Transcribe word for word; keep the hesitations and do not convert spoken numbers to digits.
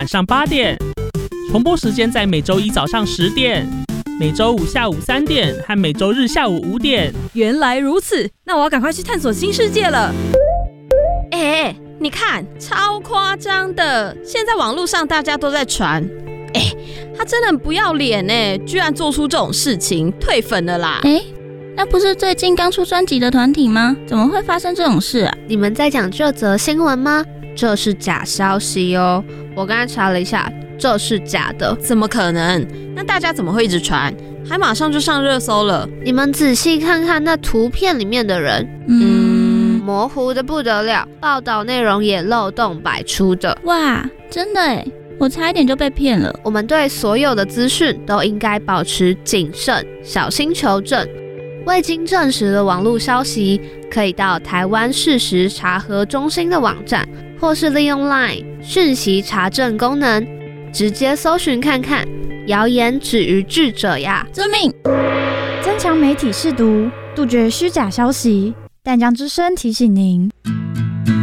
上八点，重播时间在每周一早上十点、每周五下午三点和每周日下午五点。 原来如此，那我要赶快去探索新世界了。 哎、欸，你看，超夸张的！现在网络上大家都在传，哎、欸，他真的很不要脸哎，居然做出这种事情，退粉了啦！ 哎、欸，那不是最近刚出专辑的团体吗？怎么会发生这种事啊？ 你们在讲这则新闻吗？这是假消息哦！我刚才查了一下，这是假的。 怎么可能？那大家怎么会一直传？还马上就上热搜了。 你们仔细看看那图片里面的人， 嗯， 嗯模糊的不得了，报道内容也漏洞百出的。 哇，真的耶，我差一点就被骗了。 我们对所有的资讯都应该保持谨慎，小心求证。未经证实的网络消息，可以到台湾事实查核中心的网站，或是利用 LINE 讯息查证功能，直接搜寻看看。谣言止于智者呀！ 遵命。 增强媒体识读，杜绝虚假消息。淡江之声提醒您。